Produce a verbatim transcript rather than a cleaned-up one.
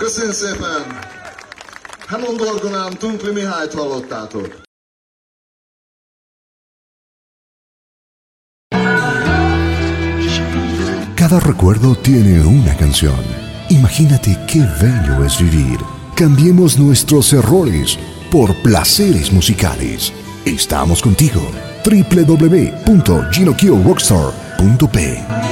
Köszönjük szépen! Hammond orgonán Tunkli Mihályt hallottátok. Cada recuerdo tiene una canción. Imagínate qué bello es vivir. Cambiemos nuestros errores por placeres musicales. Estamos contigo. w w w punto ginokio rockstar punto p